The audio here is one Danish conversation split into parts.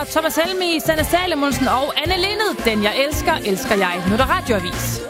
Thomas Helmig, Sanne Salomonsen og Anne Lindet. Den jeg elsker, elsker jeg. Nu er der radioavis.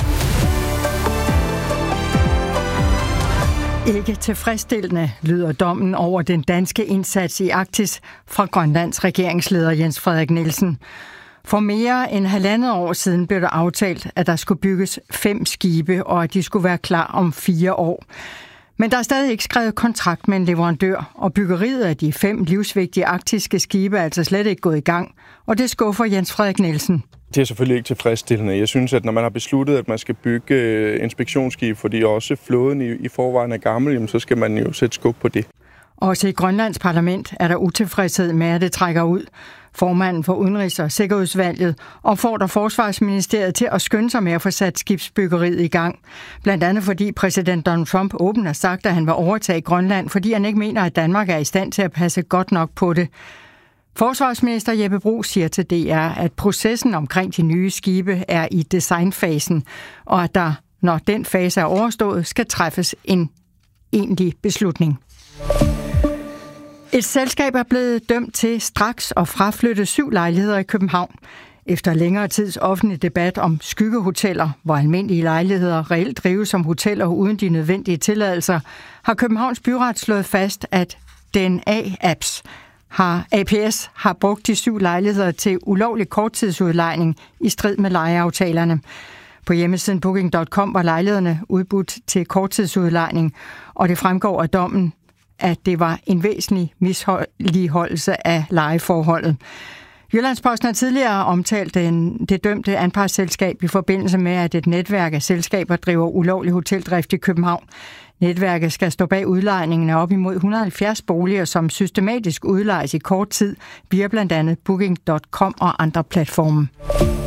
Ikke tilfredsstillende lyder dommen over den danske indsats i Arktis fra Grønlands regeringsleder Jens Frederik Nielsen. For mere end 1,5 år siden blev der aftalt, at der skulle bygges 5 skibe, og at de skulle være klar om 4 år. Men der er stadig ikke skrevet kontrakt med en leverandør, og byggeriet af de 5 livsvigtige arktiske skibe er altså slet ikke gået i gang, og det skuffer Jens Frederik Nielsen. Det er selvfølgelig ikke tilfredsstillende. Jeg synes, at når man har besluttet, at man skal bygge inspektionsskib, fordi også flåden i forvejen er gammel, så skal man jo sætte skub på det. Også i Grønlands parlament er der utilfredshed med, at det trækker ud. Formanden for Udenrigs- og Sikkerhedsudvalget opfordrer Forsvarsministeriet til at skynde sig med at få sat skibsbyggeriet i gang. Blandt andet fordi præsident Donald Trump åbent har sagt, at han vil overtage Grønland, fordi han ikke mener, at Danmark er i stand til at passe godt nok på det. Forsvarsminister Jeppe Bruus siger til DR, at processen omkring de nye skibe er i designfasen, og at der, når den fase er overstået, skal træffes en egentlig beslutning. Et selskab er blevet dømt til straks at fraflytte 7 lejligheder i København. Efter længere tids offentlig debat om skyggehoteller, hvor almindelige lejligheder reelt drives som hoteller uden de nødvendige tilladelser, har Københavns Byret slået fast, at DNA-apps APS har brugt de 7 lejligheder til ulovlig korttidsudlejning i strid med lejeaftalerne. På hjemmesiden Booking.com var lejlighederne udbudt til korttidsudlejning, og det fremgår af dommen, at det var en væsentlig misligholdelse af lejeforholdet. Jyllandsposten har tidligere omtalt det dømte anpartsselskab i forbindelse med, at et netværk af selskaber driver ulovlig hoteldrift i København. Netværket skal stå bag udlejningen af op imod 170 boliger, som systematisk udlejes i kort tid via blandt andet Booking.com og andre platforme.